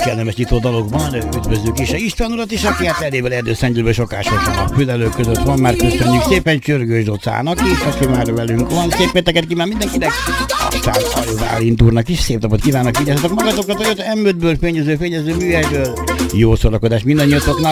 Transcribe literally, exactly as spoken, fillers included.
kellemes nyitó dalokban üdvözlők is. István urat is, aki hát elével erdőszentgyőrből sokásosan a fülelők között van, már köszönjük szépen Csörgős Docának is, aki már velünk van. Szép pénteket kíván mindenkinek, aztán Alő Bálint úrnak is szép napot kívánok, vigyázzatok magatokra, Toyota em ötből, fényező, fényező műhelyből. Jó szórakozást mindannyiatoknak.